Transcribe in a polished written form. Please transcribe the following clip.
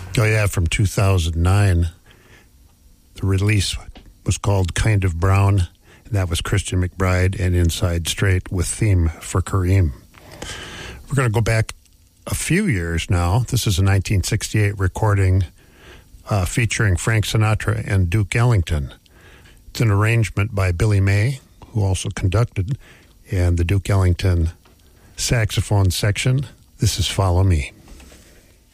Oh, yeah, from 2009. The release was called Kind of Brown, and that was Christian McBride and Inside Straight with theme for Kareem. We're going to go back a few years now. This is a 1968 recording featuring Frank Sinatra and Duke Ellington. It's an arrangement by Billy May, who also conducted, and the Duke Ellington saxophone section. This is Follow Me.